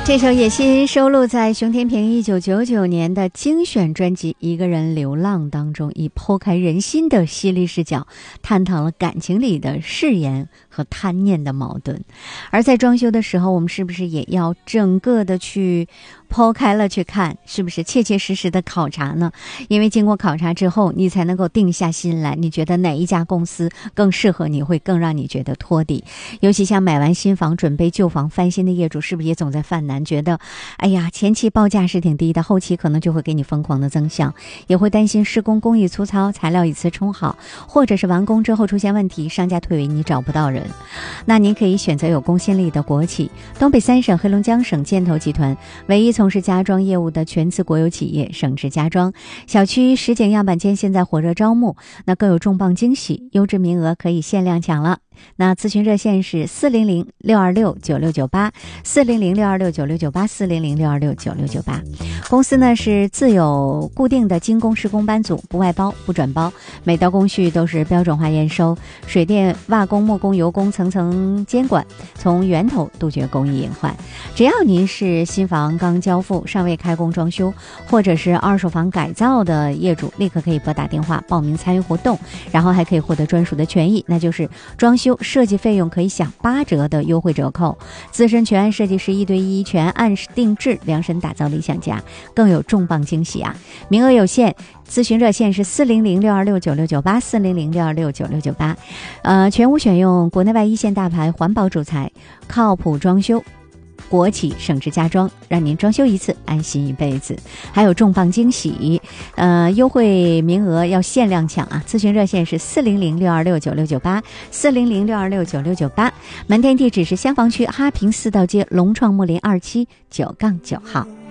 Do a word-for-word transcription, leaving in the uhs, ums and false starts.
这首《野心》收录在熊天平一九九九年的精选专辑《一个人流浪》当中，以剖开人心的犀利视角，探讨了感情里的誓言和贪念的矛盾。而在装修的时候，我们是不是也要整个的去剖开了去看，是不是切切实实的考察呢？因为经过考察之后，你才能够定下心来，你觉得哪一家公司更适合你，会更让你觉得托底。尤其像买完新房准备旧房翻新的业主，是不是也总在犯难，觉得哎呀前期报价是挺低的，后期可能就会给你疯狂的增项，也会担心施工工艺粗糙，材料一次冲好，或者是完工之后出现问题，商家退为你找不到人。那您可以选择有公信力的国企，东北三省黑龙江省建投集团，唯一从事家装业务的全资国有企业省直家装。小区实景样板间现在火热招募，那更有重磅惊喜，优质名额可以限量抢了。那咨询热线是四零零六二六九六九八，四零零六二六九六九八，四零零六二六九六九八。公司呢是自有固定的精工施工班组，不外包不转包，每道工序都是标准化验收，水电瓦工木工油工层层监管，从源头杜绝工艺隐患。只要您是新房刚交付尚未开工装修，或者是二手房改造的业主，立刻可以拨打电话报名参与活动，然后还可以获得专属的权益，那就是装修设计费用可以享八折的优惠折扣，资深全案设计师一对一全案定制量身打造理想家，更有重磅惊喜啊！名额有限，咨询热线是四零零六二六九六九八，四零零六二六九六九八。呃，全屋选用国内外一线大牌环保主材，靠谱装修。国企省直家装，让您装修一次安心一辈子。还有重磅惊喜，呃，优惠名额要限量抢啊！咨询热线是四零零六二六九六九八，四零零六二六九六九八。门店地址是香房区哈平四道街龙创木林二期九杠九号。